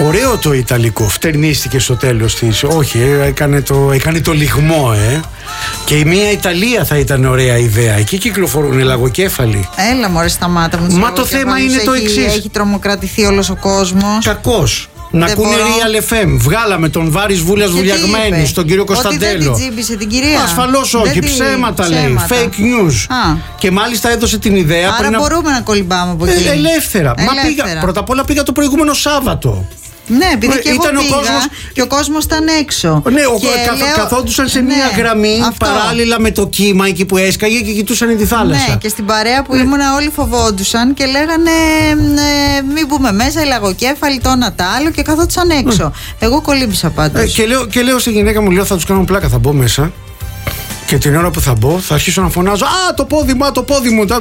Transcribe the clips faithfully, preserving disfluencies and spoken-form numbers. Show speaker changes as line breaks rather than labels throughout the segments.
Ωραίο το ιταλικό. Φτερνίστηκε στο τέλος της. Όχι, ε, έκανε, το, έκανε το λιγμό, ε. Και η μία Ιταλία θα ήταν ωραία ιδέα. Εκεί κυκλοφορούν λαγοκέφαλοι.
Έλα μωρέ, σταμάτα μου.
Μα το θέμα είναι το εξής.
Έχει τρομοκρατηθεί όλος ο κόσμος.
Κακός. Να
δεν
ακούνε
μπορώ.
Real εφ εμ. Βγάλαμε τον Βάρης Βούλιας Βουλιαγμένη, στον κύριο Κωνσταντέλο.
Ότι δεν την τσίμπησε την κυρία.
Ασφαλώς όχι. Ψέματα, ψέματα λέει. Fake news. Α. Και μάλιστα έδωσε την ιδέα.
Άρα
πριν
μπορούμε να... να κολυμπάμε από εκεί.
Ε, ελεύθερα.
ελεύθερα.
Μα πήγα, πρώτα απ' όλα πήγα το προηγούμενο Σάββατο.
Ναι, επειδή και
ήταν
εγώ πήγα
ο κόσμος...
και ο κόσμος ήταν έξω.
Ναι, ο...
και
καθ...
λέω...
καθόντουσαν σε
ναι,
μία γραμμή αυτό. Παράλληλα με το κύμα εκεί που έσκαγε και κοιτούσαν τη θάλασσα.
Ναι, και στην παρέα που ναι. ήμουν όλοι φοβόντουσαν και λέγανε ε, μην μπούμε μέσα, η λαγοκέφαλη, το ένα τα άλλο και καθόντουσαν έξω. Ναι. Εγώ κολύμπησα πάντως.
Ε, και, λέω, και λέω στη γυναίκα μου, λέω θα τους κάνω πλάκα, θα μπω μέσα. Και την ώρα που θα μπω θα αρχίσω να φωνάζω «Α, το πόδι μου, α, το πόδι μου».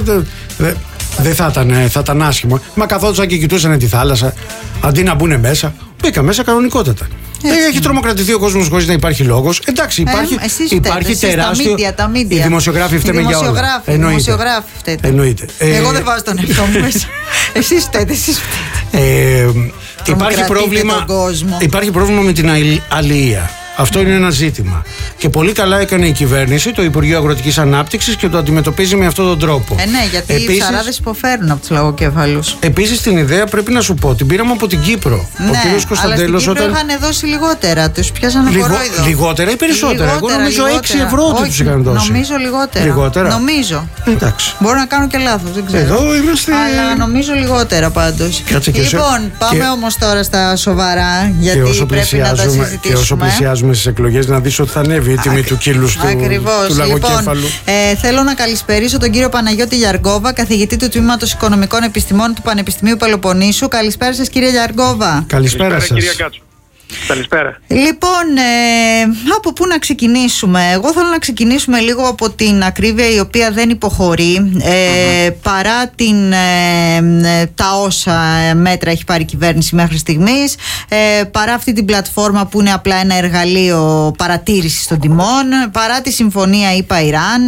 Δεν θα ήταν, θα ήταν άσχημο. Μα καθόντουσαν και κοιτούσαν τη θάλασσα. Αντί να μπουν μέσα, μπήκα μέσα κανονικότατα. Έτσι. Έχει τρομοκρατηθεί ο κόσμος χωρίς να υπάρχει λόγος. Εντάξει, υπάρχει,
ε,
υπάρχει
φταίτε,
τεράστιο.
Τα media, τα media.
Οι δημοσιογράφοι φταίμε για όλα.
Οι δημοσιογράφοι φταίτε.
Εννοείται.
Εγώ δεν βάζω τον εαυτό μου μέσα. Εσείς φταίτε, εσείς φταίτε.
Ε, υπάρχει, πρόβλημα, υπάρχει πρόβλημα με την αλληλεία. Αυτό είναι ένα ζήτημα. Και πολύ καλά έκανε η κυβέρνηση, το Υπουργείο Αγροτικής Ανάπτυξης και το αντιμετωπίζει με αυτόν τον τρόπο.
Ε, ναι, γιατί επίσης, οι ψαράδες υποφέρουν από τους λαγοκέφαλους.
Επίσης την ιδέα πρέπει να σου πω, την πήραμε από την Κύπρο.
Ναι,
ο κ. Κωνσταντέλος
αλλά στην Κύπρο
όταν.
είχαν δώσει λιγότερα, τους πιάσανε
Λιγο...
κορόιδο.
Λιγότερα ή περισσότερα?
Λιγότερα,
εγώ νομίζω
λιγότερα.
έξι ευρώ ότι τους είχαν δώσει.
Νομίζω λιγότερα.
Λιγότερα.
Νομίζω.
Εντάξει.
Μπορώ να κάνω και λάθος, δεν ξέρω.
Εδώ είμαστε.
Αλλά νομίζω λιγότερα πάντως. Λοιπόν, πάμε όμως τώρα στα σοβαρά, γιατί πρέπει να τα συζητήσουμε.
Και όσο πλησιάζουμε στις εκλογές, να δεις ότι θα ανέβει η τιμή του κίλου του, του λαγοκέφαλου.
Λοιπόν, ε, θέλω να καλησπερίσω τον κύριο Παναγιώτη Γιαργκόβα, καθηγητή του Τμήματος Οικονομικών Επιστημών του Πανεπιστημίου Πελοποννήσου. Καλησπέρα σας, κύριε Γιαργκόβα.
Καλησπέρα σας.
Κυρία Κάτσου. Καλησπέρα.
Λοιπόν, ε, από πού να ξεκινήσουμε? Εγώ θέλω να ξεκινήσουμε λίγο από την ακρίβεια, η οποία δεν υποχωρεί ε, mm-hmm. παρά την, ε, τα όσα μέτρα έχει πάρει η κυβέρνηση μέχρι στιγμής, ε, παρά αυτή την πλατφόρμα που είναι απλά ένα εργαλείο παρατήρησης των τιμών, παρά τη συμφωνία ΗΠΑ-Ιράν.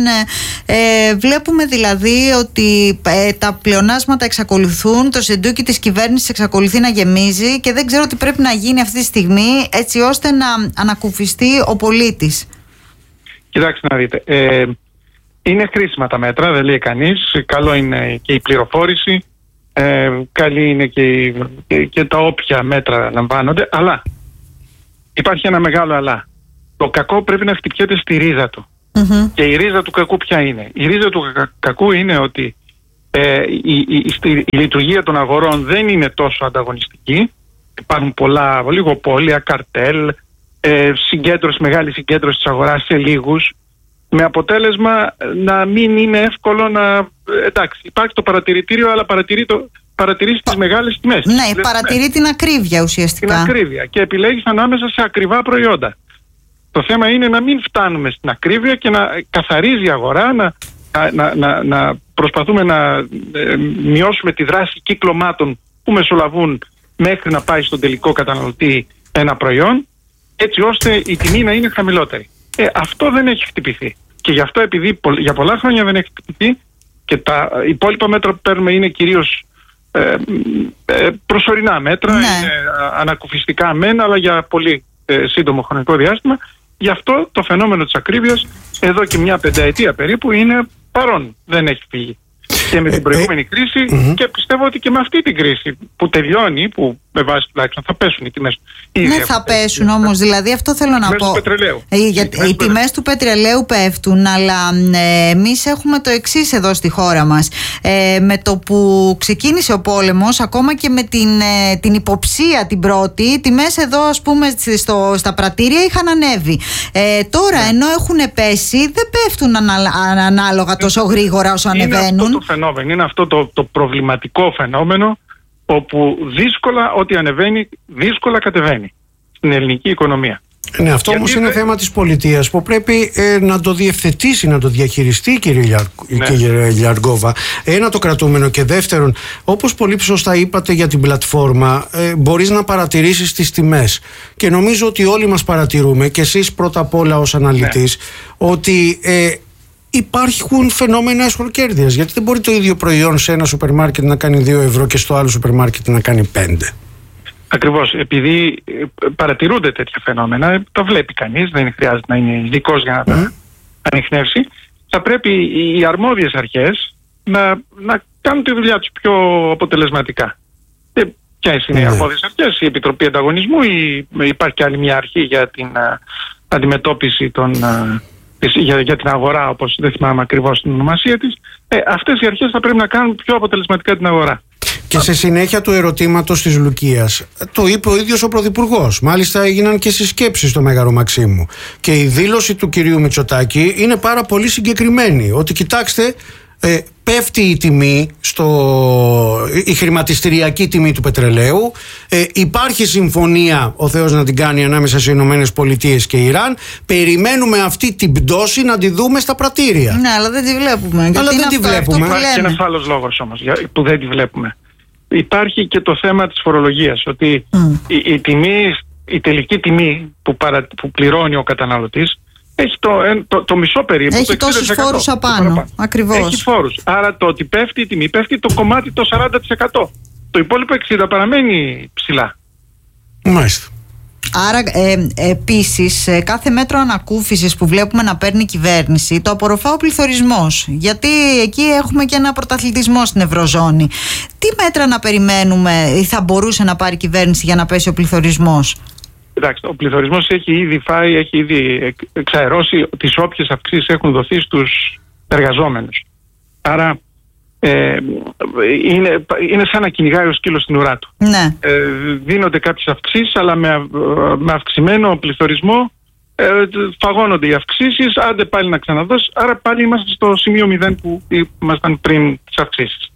Ε, βλέπουμε δηλαδή ότι ε, τα πλεονάσματα εξακολουθούν, το σεντούκι της κυβέρνησης εξακολουθεί να γεμίζει και δεν ξέρω τι πρέπει να γίνει αυτή τη στιγμή έτσι ώστε να ανακουφιστεί ο πολίτης.
Κοιτάξτε να δείτε, ε, είναι χρήσιμα τα μέτρα, δεν λέει κανείς. Καλό είναι και η πληροφόρηση, ε, καλή είναι και, η, και, και τα όποια μέτρα λαμβάνονται, αλλά υπάρχει ένα μεγάλο αλλά. Το κακό πρέπει να χτυπιέται στη ρίζα του. Mm-hmm. Και η ρίζα του κακού ποια είναι? Η ρίζα του κα, κακού είναι ότι ε, η, η, η, η λειτουργία των αγορών δεν είναι τόσο ανταγωνιστική. Υπάρχουν πολλά, λίγο πόλια, καρτέλ, ε, συγκέντρωση, μεγάλη συγκέντρωση της αγοράς σε λίγους, με αποτέλεσμα να μην είναι εύκολο να... Εντάξει, υπάρχει το παρατηρητήριο, αλλά παρατηρεί, το, παρατηρεί τις μεγάλες τιμές.
Ναι, παρατηρεί την ακρίβεια ουσιαστικά.
Την ακρίβεια και επιλέγεις ανάμεσα σε ακριβά προϊόντα. Το θέμα είναι να μην φτάνουμε στην ακρίβεια και να καθαρίζει η αγορά, να, να, να, να προσπαθούμε να ε, μειώσουμε τη δράση κύκλωμάτων που μεσολαβούν μέχρι να πάει στον τελικό καταναλωτή ένα προϊόν, έτσι ώστε η τιμή να είναι χαμηλότερη. Ε, αυτό δεν έχει χτυπηθεί. Και γι' αυτό, επειδή για πολλά χρόνια δεν έχει χτυπηθεί και τα υπόλοιπα μέτρα που παίρνουμε είναι κυρίως ε, ε, προσωρινά μέτρα, ναι. είναι ανακουφιστικά μεν, αλλά για πολύ ε, σύντομο χρονικό διάστημα. Γι' αυτό το φαινόμενο της ακρίβειας εδώ και μια πενταετία περίπου είναι παρόν, δεν έχει φύγει. Και με την προηγούμενη κρίση mm-hmm. και πιστεύω ότι και με αυτή την κρίση που τελειώνει, που με βάση τουλάχιστον θα πέσουν οι τιμές.
Ναι, θα πέσουν όμως, δηλαδή αυτό θέλω να πω.
Του πετρελαίου.
Οι, οι, τιμές, οι τιμές του πετρελαίου πέφτουν, αλλά ε, εμείς έχουμε το εξής εδώ στη χώρα μας. Ε, με το που ξεκίνησε ο πόλεμος, ακόμα και με την, ε, την υποψία την πρώτη, οι τιμές εδώ ας πούμε στο, στα πρατήρια είχαν ανέβει. Ε, τώρα yeah. ενώ έχουν πέσει, δεν πέφτουν ανα, ανάλογα τόσο γρήγορα όσο
είναι
ανεβαίνουν.
Αυτό το φαινόμενο, είναι αυτό το, το προβληματικό φαινόμενο, όπου δύσκολα ό,τι ανεβαίνει, δύσκολα κατεβαίνει στην ελληνική οικονομία.
Ναι, αυτό όμως είναι θέμα της πολιτείας που πρέπει ε, να το διευθετήσει, να το διαχειριστεί, κύριε, Λιαρ... ναι. κύριε Γιαργκόβα. Ένα το κρατούμενο, και δεύτερον, όπως πολύ σωστά είπατε για την πλατφόρμα, ε, μπορείς να παρατηρήσεις τις τιμές. Και νομίζω ότι όλοι μας παρατηρούμε, και εσείς πρώτα απ' όλα ως αναλυτής, ναι. ότι ε, υπάρχουν φαινόμενα εσχροκέρδειας. Γιατί δεν μπορεί το ίδιο προϊόν σε ένα σούπερ μάρκετ να κάνει δύο ευρώ και στο άλλο σούπερ μάρκετ να κάνει πέντε.
Ακριβώς, επειδή παρατηρούνται τέτοια φαινόμενα, το βλέπει κανείς, δεν χρειάζεται να είναι ειδικός για να τα ανιχνεύσει, θα πρέπει οι αρμόδιες αρχές να, να κάνουν τη δουλειά τους πιο αποτελεσματικά. Και ποιες είναι οι αρμόδιες αρχές? Η Επιτροπή Ανταγωνισμού, ή υπάρχει και άλλη μια αρχή για την α, αντιμετώπιση των, α, για, για την αγορά, όπως δεν θυμάμαι ακριβώς την ονομασία της. Ε, αυτές οι αρχές θα πρέπει να κάνουν πιο αποτελεσματικά την αγορά.
Και σε συνέχεια του ερωτήματος της Λουκίας, το είπε ο ίδιος ο Πρωθυπουργός. Μάλιστα έγιναν και συσκέψεις στο Μέγαρο Μαξίμου. Και η δήλωση του κυρίου Μητσοτάκη είναι πάρα πολύ συγκεκριμένη. Ότι κοιτάξτε, ε, πέφτει η τιμή, στο, η χρηματιστηριακή τιμή του πετρελαίου. Ε, υπάρχει συμφωνία, ο Θεός να την κάνει, ανάμεσα στις Ηνωμένες Πολιτείες και Ιράν. Περιμένουμε αυτή την πτώση να τη δούμε στα πρατήρια.
Ναι, αλλά δεν τη βλέπουμε.
Αλλά δεν τη βλέπουμε.
Υπάρχει ένας άλλος λόγος όμως που δεν τη βλέπουμε. Υπάρχει και το θέμα της φορολογίας, ότι mm. η, η, τιμή, η τελική τιμή που, παρα, που πληρώνει ο καταναλωτής έχει το, το, το μισό περίπου.
Έχει τόσους φόρους απάνω. Ακριβώς.
Έχει φόρους. Άρα το ότι πέφτει η τιμή, πέφτει το κομμάτι το σαράντα τοις εκατό. Το υπόλοιπο εξήντα τοις εκατό παραμένει ψηλά.
Μάλιστα.
Άρα ε, επίσης κάθε μέτρο ανακούφισης που βλέπουμε να παίρνει η κυβέρνηση το απορροφά ο πληθωρισμός, γιατί εκεί έχουμε και ένα πρωταθλητισμό στην Ευρωζώνη. Τι μέτρα να περιμένουμε ή θα μπορούσε να πάρει η κυβέρνηση για να πέσει ο πληθωρισμός?
Κοιτάξτε, ο πληθωρισμός έχει ήδη φάει, έχει ήδη εξαερώσει τις όποιες αυξήσεις έχουν δοθεί στους εργαζόμενους. Άρα Ε, είναι, είναι σαν να κυνηγάει ο σκύλος στην ουρά του.
Ναι.
Ε, δίνονται κάποιες αυξήσεις, αλλά με, με αυξημένο πληθωρισμό ε, φαγώνονται οι αυξήσεις, άντε πάλι να ξαναδώσει, άρα πάλι είμαστε στο σημείο μηδέν που ήμασταν πριν τις αυξήσεις.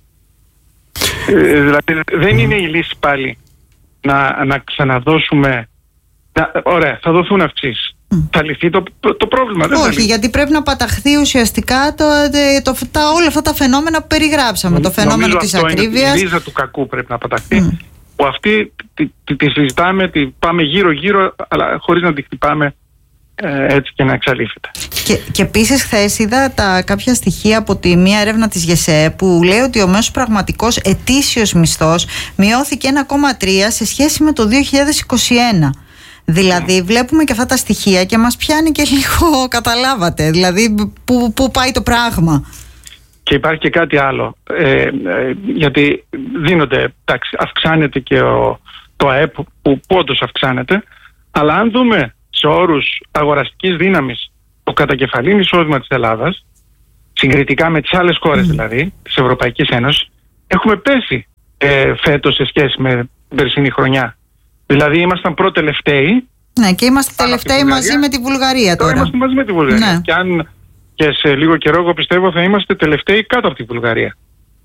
Ε, δηλαδή δεν είναι η λύση πάλι να, να ξαναδώσουμε, να, ωραία, θα δοθούν αυξήσεις. Θα λυθεί το, το, το πρόβλημα. Δεν
Όχι, γιατί πρέπει να παταχθεί ουσιαστικά το, το, το, τα, όλα αυτά τα φαινόμενα που περιγράψαμε. Το φαινόμενο της ακρίβειας.
Η ρίζα του κακού πρέπει να παταχθεί. Mm. Που αυτή τη, τη, τη συζητάμε, τη πάμε γύρω-γύρω, αλλά χωρίς να τη χτυπάμε ε, έτσι και να εξαλείφεται.
Και, και επίσης χθες είδα τα, κάποια στοιχεία από τη μία έρευνα της ΓΕΣΕ που λέει ότι ο μέσος πραγματικός ετήσιος μισθός μειώθηκε ένα κόμμα τρία σε σχέση με το δύο χιλιάδες είκοσι ένα. Δηλαδή βλέπουμε και αυτά τα στοιχεία και μας πιάνει και λίγο, καταλάβατε, δηλαδή που, που πάει το πράγμα.
Και υπάρχει και κάτι άλλο, ε, ε, γιατί δίνονται, εντάξει, αυξάνεται και ο, το ΑΕΠ που, που όντως αυξάνεται, αλλά αν δούμε σε όρους αγοραστικής δύναμης το κατακεφαλήν εισόδημα της Ελλάδας, συγκριτικά με τις άλλες χώρες mm. δηλαδή της Ευρωπαϊκής Ένωσης, έχουμε πέσει ε, φέτος σε σχέση με την περσινή χρονιά. Δηλαδή ήμασταν προτελευταίοι.
Ναι, και είμαστε τελευταίοι μαζί με τη Βουλγαρία τώρα.
Τώρα είμαστε μαζί με τη Βουλγαρία.
Ναι.
Και αν και σε λίγο καιρό, εγώ πιστεύω, θα είμαστε τελευταίοι κάτω από τη Βουλγαρία.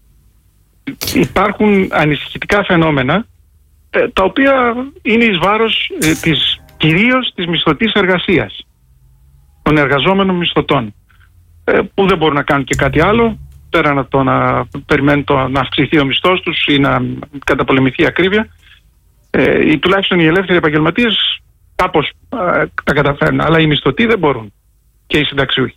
Υπάρχουν ανησυχητικά φαινόμενα, τα οποία είναι εις βάρος ε, της, κυρίως της μισθωτής εργασίας, των εργαζόμενων μισθωτών, ε, που δεν μπορούν να κάνουν και κάτι άλλο, πέραν από το να περιμένουν το, να αυξηθεί ο μισθός τους ή να καταπολεμηθεί η ακρίβεια. Ε, ή τουλάχιστον οι ελεύθεροι επαγγελματίες κάπως ε, τα καταφέρνουν, αλλά οι μισθωτοί δεν μπορούν, και οι συνταξιούχοι.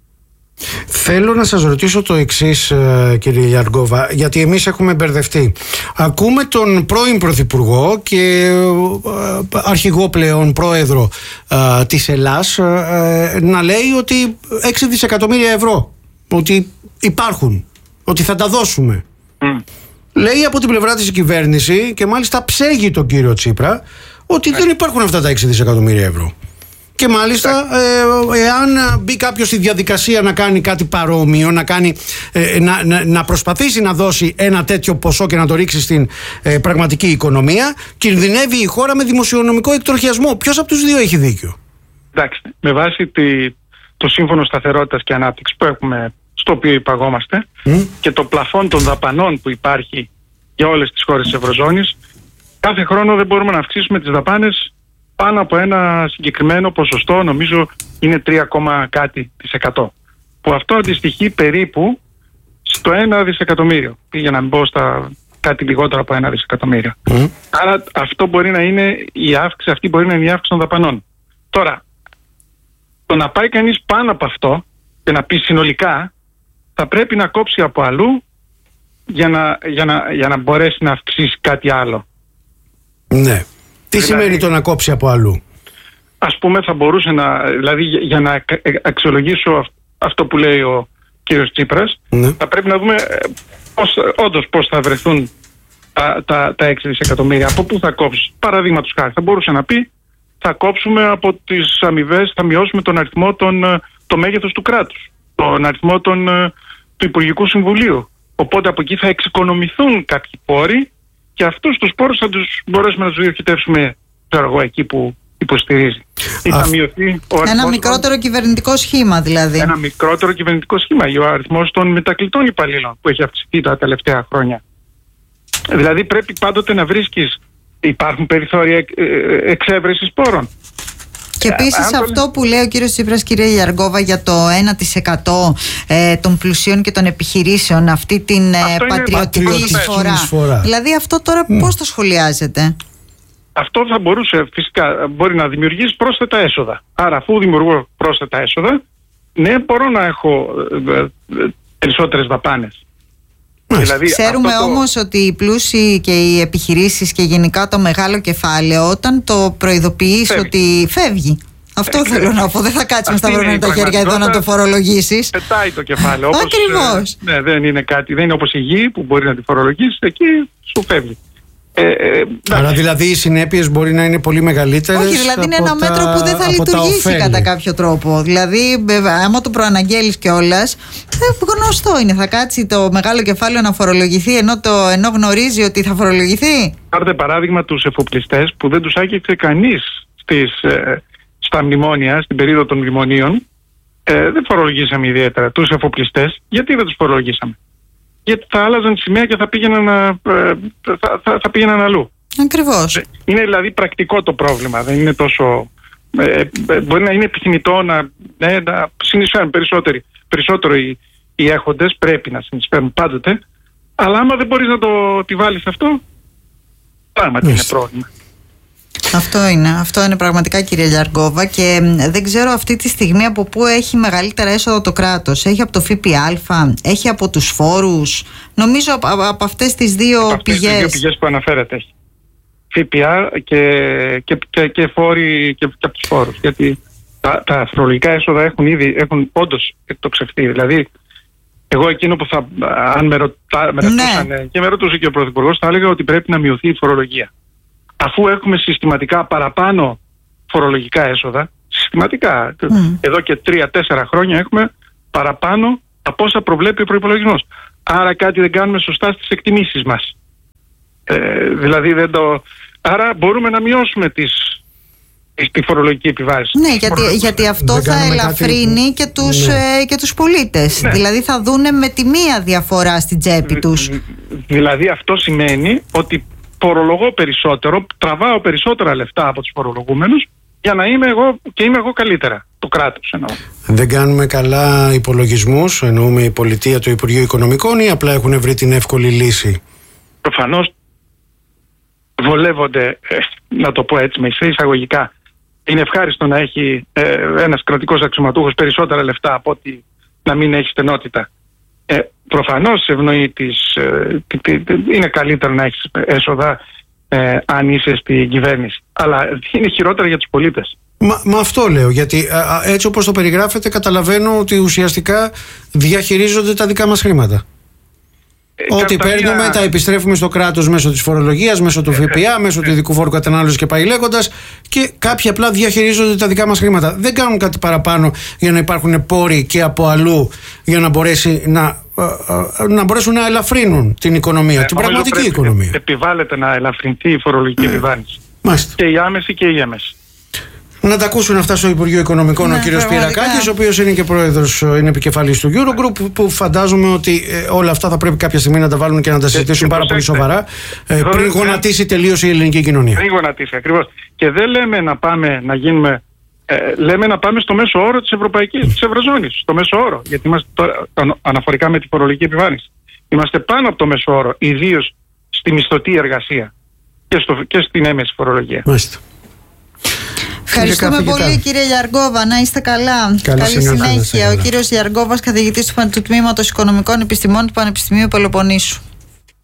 Θέλω να σας ρωτήσω το εξής, κύριε Λιαργκόβα, γιατί εμείς έχουμε μπερδευτεί. Ακούμε τον πρώην Πρωθυπουργό και αρχηγό πλέον πρόεδρο α, της Ελλάς α, να λέει ότι έξι δισεκατομμύρια ευρώ ότι υπάρχουν, ότι θα τα δώσουμε. Mm. Λέει από την πλευρά της κυβέρνηση, και μάλιστα ψέγει τον κύριο Τσίπρα, ότι mm. δεν υπάρχουν αυτά τα έξι δισεκατομμύρια ευρώ. Και μάλιστα, ε, εάν μπει κάποιος στη διαδικασία να κάνει κάτι παρόμοιο, να, κάνει, ε, να, να, να προσπαθήσει να δώσει ένα τέτοιο ποσό και να το ρίξει στην ε, πραγματική οικονομία, κινδυνεύει η χώρα με δημοσιονομικό εκτροχιασμό. Ποιος από τους δύο έχει δίκιο?
Εντάξει, με βάση τη, το Σύμφωνο Σταθερότητας και Ανάπτυξης που έχουμε, στο οποίο υπαγόμαστε, mm. και το πλαφόν των δαπανών που υπάρχει για όλες τις χώρες της Ευρωζώνης, κάθε χρόνο δεν μπορούμε να αυξήσουμε τις δαπάνες πάνω από ένα συγκεκριμένο ποσοστό, νομίζω είναι τρία, κάτι της εκατό. Που αυτό αντιστοιχεί περίπου στο ένα δισεκατομμύριο. Για να μην πω στα κάτι λιγότερο από ένα δισεκατομμύριο. Mm. Άρα αυτό μπορεί να είναι η αύξηση, αυτή μπορεί να είναι η αύξηση των δαπανών. Τώρα, το να πάει κανείς πάνω από αυτό και να πει συνολικά, θα πρέπει να κόψει από αλλού για να, για να, για να μπορέσει να αυξήσει κάτι άλλο.
Ναι. Τι δηλαδή, σημαίνει το να κόψει από αλλού?
Ας πούμε θα μπορούσε να, δηλαδή για να αξιολογήσω αυτό που λέει ο κύριος Τσίπρας, ναι. θα πρέπει να δούμε πώς, όντως πώς θα βρεθούν τα, τα, τα έξι δισεκατομμύρια, από πού θα κόψει. Παραδείγματος χάρη, θα μπορούσε να πει θα κόψουμε από τις αμοιβές, θα μειώσουμε τον αριθμό, των, το μέγεθος του κράτους, τον αριθμό των, του Υπουργικού Συμβουλίου. Οπότε από εκεί θα εξοικονομηθούν κάποιοι πόροι και αυτούς τους πόρους θα τους μπορέσουμε να τους διοχετεύσουμε, ξέρω εγώ, εκεί που υποστηρίζει. Ή θα μειωθεί ο αριθμός.
Ένα μικρότερο κυβερνητικό σχήμα δηλαδή.
Ένα μικρότερο κυβερνητικό σχήμα. Ο αριθμός των μετακλητών υπαλλήλων που έχει αυξηθεί τα τελευταία χρόνια. Δηλαδή πρέπει πάντοτε να βρίσκεις, υπάρχουν περιθώρια εξέβρεσης πόρων.
Και επίσης
ε,
αυτό που λέει ο κύριος Τσίπρας, κυρία Γιαργκόβα, για το ένα τοις εκατό ε, των πλουσίων και των επιχειρήσεων, αυτή την ε, πατριωτική εισφορά. Δηλαδή αυτό τώρα mm. πώς το σχολιάζετε?
Αυτό θα μπορούσε φυσικά, μπορεί να δημιουργήσει πρόσθετα έσοδα. Άρα αφού δημιουργώ πρόσθετα έσοδα, ναι, μπορώ να έχω ε, ε, περισσότερες δαπάνες.
Δηλαδή, ξέρουμε το... όμως ότι οι πλούσιοι και οι επιχειρήσεις και γενικά το μεγάλο κεφάλαιο, όταν το προειδοποιείς φεύγει. ότι φεύγει. Αυτό ε, θέλω να πω. Δεν θα κάτσουμε σταυρωμένα τα χέρια εδώ να το φορολογήσεις.
Πετάει το κεφάλαιο.
Ακριβώς.
Ε, ναι, δεν είναι κάτι, δεν είναι όπως η γη που μπορεί να τη φορολογήσεις, εκεί σου φεύγει. Ε, ε,
Άρα δηλαδή οι συνέπειες μπορεί να είναι πολύ μεγαλύτερες.
Όχι, δηλαδή είναι ένα μέτρο που δεν θα λειτουργήσει κατά κάποιο τρόπο. Δηλαδή, άμα το προαναγγέλεις κιόλας, γνωστό είναι. Θα κάτσει το μεγάλο κεφάλαιο να φορολογηθεί ενώ, το, ενώ γνωρίζει ότι θα φορολογηθεί.
Πάρτε παράδειγμα τους εφοπλιστές που δεν τους άγγιξε κανείς στις, ε, στα μνημόνια, στην περίοδο των μνημονίων. Ε, δεν φορολογήσαμε ιδιαίτερα τους εφοπλιστές. Γιατί δεν τους φορολογήσαμε? Γιατί θα άλλαζαν σημαία και θα πήγαιναν, θα, θα, θα πήγαιναν αλλού.
Ακριβώς.
Είναι δηλαδή πρακτικό το πρόβλημα. Δεν είναι τόσο... Ε, ε, μπορεί να είναι επιθυμητό να, ναι, να συνεισφέρουν περισσότερο οι, οι έχοντες. Πρέπει να συνεισφέρουν πάντοτε. Αλλά άμα δεν μπορείς να το επιβάλλεις αυτό, πράγματι είναι πρόβλημα.
Αυτό είναι, αυτό είναι πραγματικά, κυρία Γιαργκόβα, και δεν ξέρω αυτή τη στιγμή από πού έχει μεγαλύτερα έσοδα το κράτος. Έχει από το ΦΠΑ, έχει από τους φόρους. Νομίζω από, από αυτές τις δύο από αυτές πηγές.
Τις δύο πηγές που αναφέρατε έχει. ΦΠΑ και, και, και, και φόροι και, και από τους φόρους. Γιατί τα, τα φορολογικά έσοδα έχουν ήδη, έχουν όντως εκτοξευτεί. Δηλαδή, εγώ εκείνο που θα, αν με, ρωτά, με ρωτούσαν, ναι. και με ρωτούσε και ο Πρωθυπουργός, θα έλεγα ότι πρέπει να μειωθεί η φορολογία. Αφού έχουμε συστηματικά παραπάνω φορολογικά έσοδα, συστηματικά, mm. εδώ και τρία-τέσσερα χρόνια έχουμε παραπάνω από όσα προβλέπει ο προϋπολογισμός. Άρα κάτι δεν κάνουμε σωστά στις εκτιμήσεις μας. Ε, δηλαδή δεν το... Άρα μπορούμε να μειώσουμε τις, τη φορολογική επιβάρηση.
Ναι, γιατί, γιατί αυτό θα ελαφρύνει κάτι... και, τους, ναι. ε, και τους πολίτες. Ναι. Δηλαδή θα δούνε με τη μία διαφορά στην τσέπη τους.
Δηλαδή αυτό σημαίνει ότι φορολογώ περισσότερο, τραβάω περισσότερα λεφτά από τους φορολογούμενους για να είμαι εγώ και είμαι εγώ καλύτερα. Το κράτος εννοώ.
Δεν κάνουμε καλά υπολογισμούς, εννοούμε η πολιτεία, το Υπουργείο Οικονομικών, ή απλά έχουν βρει την εύκολη λύση?
Προφανώς βολεύονται, ε, να το πω έτσι με εισαγωγικά. Είναι ευχάριστο να έχει ε, ένας κρατικός αξιωματούχος περισσότερα λεφτά από ότι να μην έχει στενότητα. Ε, προφανώς ευνοεί τις, ε, είναι καλύτερο να έχεις έσοδα ε, αν είσαι στην κυβέρνηση, αλλά είναι χειρότερα για τους πολίτες.
Μα, μα αυτό λέω, γιατί α, έτσι όπως το περιγράφετε καταλαβαίνω ότι ουσιαστικά διαχειρίζονται τα δικά μας χρήματα. Ε, Ό,τι παίρνουμε μία... τα επιστρέφουμε στο κράτος μέσω της φορολογίας, μέσω του ΦΠΑ, ε, μέσω ε, του ειδικού φόρου κατανάλωσης και πάει λέγοντας, και κάποιοι απλά διαχειρίζονται τα δικά μας χρήματα. Δεν κάνουν κάτι παραπάνω για να υπάρχουν πόροι και από αλλού για να, μπορέσει να, να μπορέσουν να ελαφρύνουν την οικονομία, ε, την πραγματική οικονομία.
Επιβάλλεται να ελαφρυνθεί η φορολογική επιβάρυνση.
Μάλιστα.
Και η άμεση και η έμεση.
Να τα ακούσουν αυτά στο Υπουργείο Οικονομικών, ναι, ο κύριος Πυρακάκης, ο οποίος είναι και πρόεδρος, είναι επικεφαλής του Eurogroup, που φαντάζομαι ότι ε, όλα αυτά θα πρέπει κάποια στιγμή να τα βάλουν και να τα συζητήσουν πάρα πολύ σοβαρά, ε, πριν γονατίσει τελείως η ελληνική κοινωνία.
Πριν γονατίσει, ακριβώς. Και δεν λέμε να πάμε να γίνουμε, ε, λέμε να πάμε στο μέσο όρο της Ευρωπαϊκής, της Ευρωζώνης, στο μέσο όρο, γιατί είμαστε τώρα, αναφορικά με τη φορολογική επιβάρυνση. Είμαστε πάνω από το μέσο όρο, ιδίως στη μισθωτή εργασία και, στο, και στην έμεση φορολογία.
Μάλιστα.
Ευχαριστούμε πολύ, κύριε Γιαργκόβα. Να είστε καλά.
Καλή, Καλή συνέχεια.
Ο κύριος Γιαργκόβας, καθηγητής του Τμήματος Οικονομικών Επιστημών του Πανεπιστημίου Πελοποννήσου.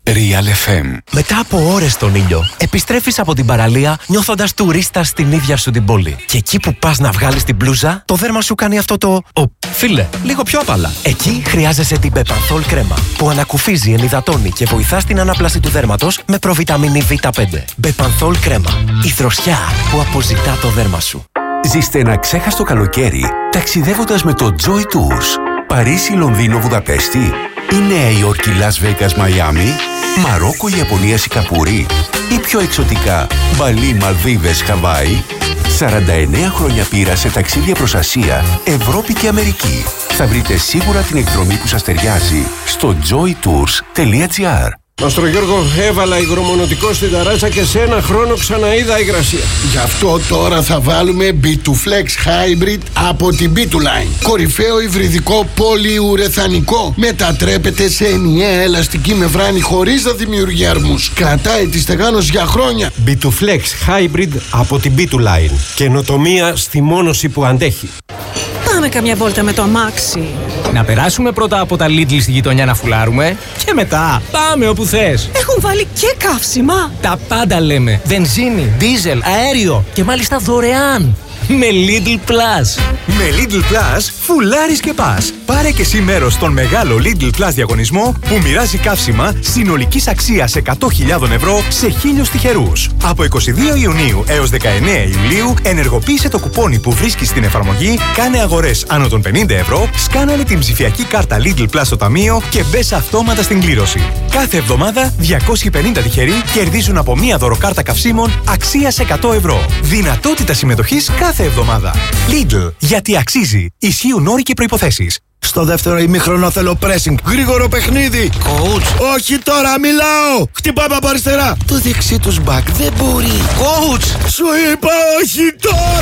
Real εφ εμ.
Μετά από ώρες στον ήλιο, επιστρέφεις από την παραλία νιώθοντας τουρίστας στην ίδια σου την πόλη. Και εκεί που πας να βγάλεις την μπλούζα, το δέρμα σου κάνει αυτό το... Ο, φίλε, λίγο πιο απαλά. Εκεί χρειάζεσαι την Bepanthol κρέμα, που ανακουφίζει, ενυδατώνει και βοηθά στην ανάπλαση του δέρματος με προβιταμίνη βι πέντε. Bepanthol κρέμα. Η δροσιά που αποζητά το δέρμα σου.
Ζήστε ένα ξέχαστο καλοκαίρι ταξιδεύοντας με το Joy Tours. Παρίσι, Λονδίνο, Βουδαπέστη ή Νέα Υόρκη, Λας Βέγκας, Μαϊάμι, Μαρόκο, Ιαπωνία, Σιγκαπούρη ή πιο εξωτικά Μπαλί, Μαλδίβες, Χαβάη. σαράντα εννέα χρόνια πείρα σε ταξίδια προς Ασία, Ευρώπη και Αμερική. Θα βρείτε σίγουρα την εκδρομή που σας ταιριάζει στο joy tours τελεία τζι άρ.
Μαστρο Γιώργο, έβαλα υγρομονωτικό στην ταράτσα και σε ένα χρόνο ξαναείδα υγρασία.
Γι' αυτό τώρα θα βάλουμε μπι τού Flex Hybrid από την μπι τού Line. Κορυφαίο υβριδικό πολυουρεθανικό. Μετατρέπεται σε ενιαία ελαστική μεμβράνη χωρίς να δημιουργεί αρμούς. Κρατάει τη στεγάνωση για χρόνια.
μπι τού Flex Hybrid από την μπι τού Line. Καινοτομία στη μόνωση που αντέχει.
Πάμε καμιά βόλτα με το αμάξι.
Να περάσουμε πρώτα από τα Lidl στη γειτονιά να φουλάρουμε και μετά πάμε όπου θες.
Έχουν βάλει και καύσιμα.
Τα πάντα λέμε. Βενζίνη, δίζελ, αέριο και μάλιστα δωρεάν. Με Lidl Plus.
Με Lidl Plus φουλάρεις και πας. Πάρε και εσύ μέρος στον μεγάλο Lidl Plus διαγωνισμό που μοιράζει καύσιμα συνολικής αξίας εκατό χιλιάδες ευρώ σε χίλιους τυχερούς. Από είκοσι δύο Ιουνίου έως δεκαεννέα Ιουλίου ενεργοποίησε το κουπόνι που βρίσκεις στην εφαρμογή, κάνε αγορές άνω των πενήντα ευρώ, σκάναρε την ψηφιακή κάρτα Lidl Plus στο ταμείο και μπες αυτόματα στην κλήρωση. Κάθε εβδομάδα διακόσιοι πενήντα τυχεροί κερδίζουν από μία δωροκάρτα καυσίμων αξίας εκατό ευρώ. Δυνατότητα συμμετοχής κάθε εβδομάδα. Lidl, γιατί αξίζει. Ισχύουν όροι και προϋποθέσεις.
Στο δεύτερο ημίχρονο θέλω pressing. Γρήγορο παιχνίδι.
Coach.
Όχι τώρα, μιλάω. Χτυπάμε από αριστερά.
Το δεξί τους back δεν μπορεί. Coach.
Σου είπα όχι τώρα.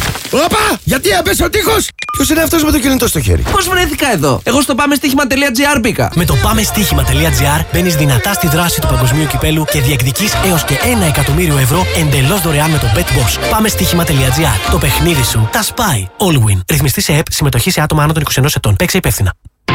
Όπα! Γιατί έπεσε ο τείχος! Ποιος είναι αυτός με το κινητό στο χέρι?
Πώς βρέθηκα εδώ? Εγώ στο πάμε στοίχημα τελεία τζι άρ μπήκα.
Με το πάμε στοίχημα τελεία τζι άρ μπαίνεις δυνατά στη δράση του παγκοσμίου κυπέλου και διεκδικείς έως και ένα εκατομμύριο ευρώ εντελώς δωρεάν με το BetBoss. Πάμε στοίχημα τελεία τζι άρ. Το παιχνίδι σου τα σπάει. Allwin. Ρυθμιστή σε ΕΠ, συμμετοχή σε άτομα άνω των είκοσι ενός ετών. Παίξε υπεύθυνα.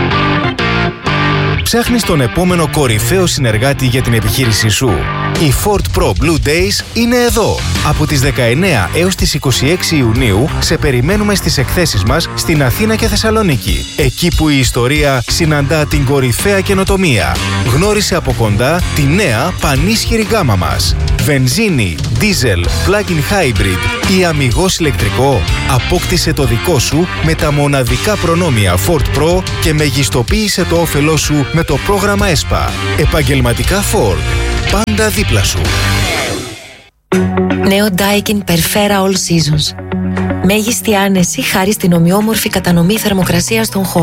Ψάχνεις τον επόμενο κορυφαίο συνεργάτη για την επιχείρησή σου? Οι Ford Pro Blue Days είναι εδώ. Από τις δεκαεννέα έως τις είκοσι έξι Ιουνίου σε περιμένουμε στις εκθέσεις μας στην Αθήνα και Θεσσαλονίκη. Εκεί που η ιστορία συναντά την κορυφαία καινοτομία. Γνώρισε από κοντά τη νέα πανίσχυρη γκάμα μας. Βενζίνη, δίζελ, plug-in hybrid ή αμιγώς ηλεκτρικό. Απόκτησε το δικό σου με τα μοναδικά προνόμια Ford Pro και μεγιστοποίησε το όφελό σου με το πρόγραμμα ΕΣΠΑ. Επαγγελματικά Ford. Πάντα δίπλα σου.
Νέο Daikin Perfera All Seasons. Μέγιστη άνεση χάρη στην ομοιόμορφη κατανομή θερμοκρασίας στον χώρο.